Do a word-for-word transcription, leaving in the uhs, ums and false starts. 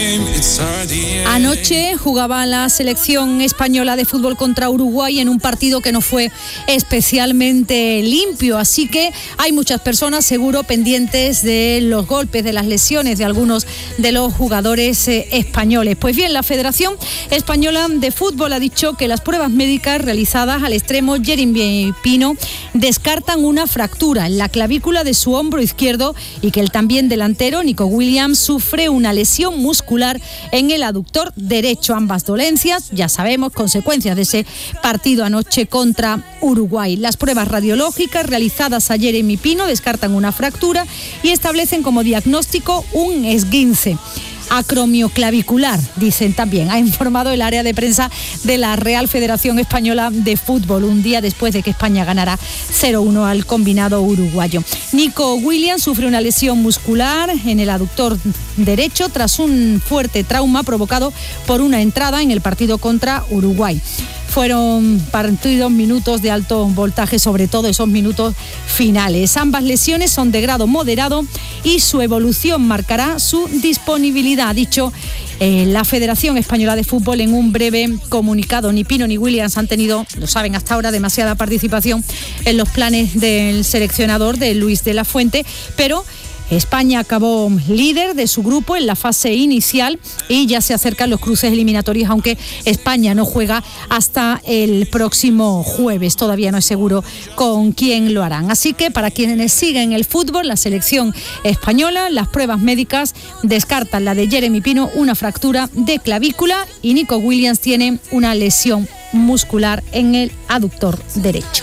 Anoche jugaba la selección española de fútbol contra Uruguay en un partido que no fue especialmente limpio, así que hay muchas personas seguro pendientes de los golpes, de las lesiones de algunos de los jugadores eh, españoles. Pues bien, la Federación Española de Fútbol ha dicho que las pruebas médicas realizadas al extremo Jeremy Pino descartan una fractura en la clavícula de su hombro izquierdo y que el también delantero Nico Williams sufre una lesión muscular en el aductor derecho. Ambas dolencias, ya sabemos, consecuencias de ese partido anoche contra Uruguay. Las pruebas radiológicas realizadas a Jeremy Pino descartan una fractura y establecen como diagnóstico un esguince acromioclavicular, dicen también. Ha informado el área de prensa de la Real Federación Española de Fútbol, un día después de que España ganara cero uno al combinado uruguayo. Nico Williams sufre una lesión muscular en el aductor derecho tras un fuerte trauma provocado por una entrada en el partido contra Uruguay. Fueron partidos minutos de alto voltaje, sobre todo esos minutos finales. Ambas lesiones son de grado moderado y su evolución marcará su disponibilidad, ha dicho eh, la Federación Española de Fútbol en un breve comunicado. Ni Pino ni Williams han tenido, lo saben hasta ahora, demasiada participación en los planes del seleccionador de Luis de la Fuente, pero España acabó líder de su grupo en la fase inicial y ya se acercan los cruces eliminatorios, aunque España no juega hasta el próximo jueves. Todavía no es seguro con quién lo harán. Así que para quienes siguen el fútbol, la selección española, las pruebas médicas descartan la de Jeremy Pino, una fractura de clavícula, y Nico Williams tiene una lesión muscular en el aductor derecho.